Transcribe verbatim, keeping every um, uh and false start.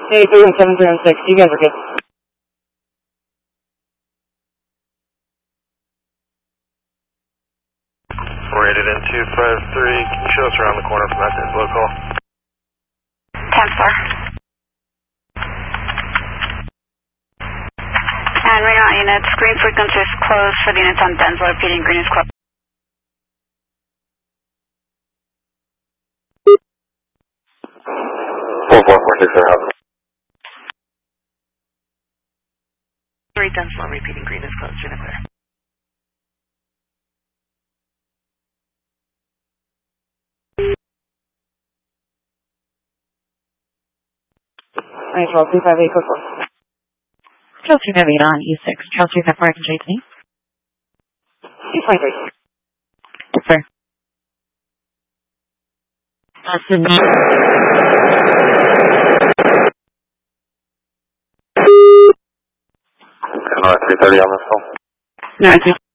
Hey, three one seven, three one six, you guys are good. Rated in two five three, can you show us around the corner from that Denslow call? ten four. And right now, units, green frequency is closed for the units on Denslow, repeating green is closed. four four four six seven. three Denslow, repeating green is closed, unit clear. Nice roll, two five eight, code four. Charles three five eight on E six. Charles three five four, I can trade me. two five three. Yes, sir. Austin. three thirty on this call. No, I can't.